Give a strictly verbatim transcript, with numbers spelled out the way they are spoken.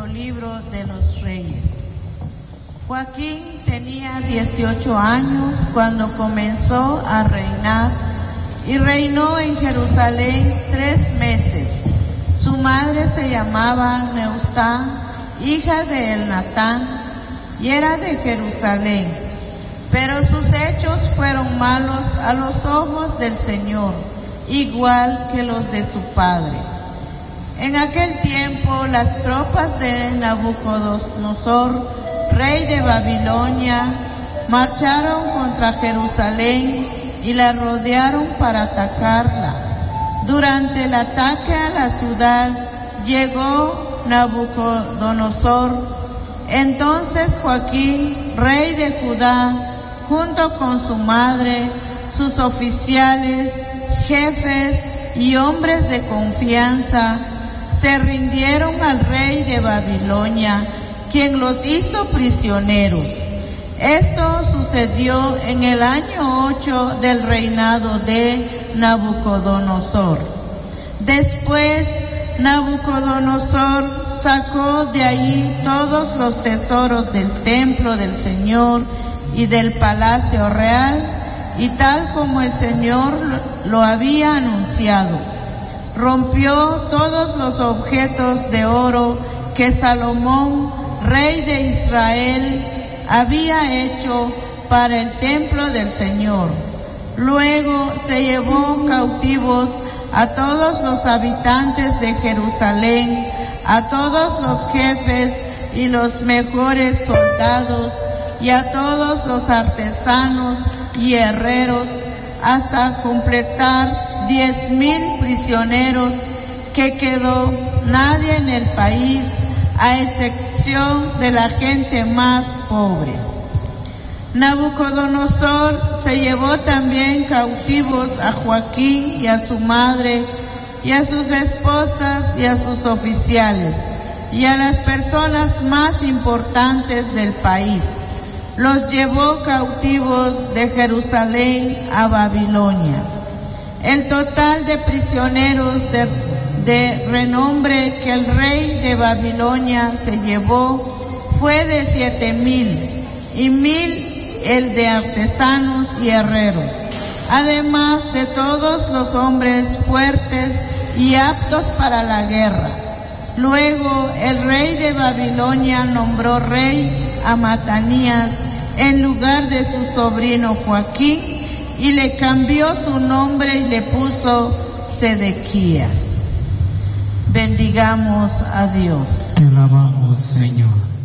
segundo libro de los Reyes. Joaquín tenía dieciocho años cuando comenzó a reinar y reinó en Jerusalén tres meses. Su madre se llamaba Neustá, hija de Elnatán, y era de Jerusalén. Pero sus hechos fueron malos a los ojos del Señor, igual que los de su padre. En aquel tiempo las tropas de Nabucodonosor, rey de Babilonia, marcharon contra Jerusalén y la rodearon para atacarla. Durante el ataque a la ciudad llegó Nabucodonosor. Entonces Joaquín, rey de Judá, junto con su madre, sus oficiales, jefes y hombres de confianza, se rindieron al rey de Babilonia, quien los hizo prisioneros. Esto sucedió en el año ocho del reinado de Nabucodonosor. Después, Nabucodonosor sacó de ahí todos los tesoros del templo del Señor y del palacio real, y tal como el Señor lo había anunciado. Rompió todos los objetos de oro que Salomón, rey de Israel, había hecho para el templo del Señor. Luego se llevó cautivos a todos los habitantes de Jerusalén, a todos los jefes y los mejores soldados, y a todos los artesanos y herreros, hasta completar diez mil prisioneros, que quedó nadie en el país, a excepción de la gente más pobre. Nabucodonosor se llevó también cautivos a Joaquín y a su madre, y a sus esposas y a sus oficiales, y a las personas más importantes del país. Los llevó cautivos de Jerusalén a Babilonia. El total de prisioneros de, de renombre que el rey de Babilonia se llevó fue de siete mil, y mil el de artesanos y herreros, además de todos los hombres fuertes y aptos para la guerra. Luego el rey de Babilonia nombró rey a Matanías en lugar de su sobrino Joaquín, y le cambió su nombre y le puso Sedequías. Bendigamos a Dios. Te alabamos, Señor.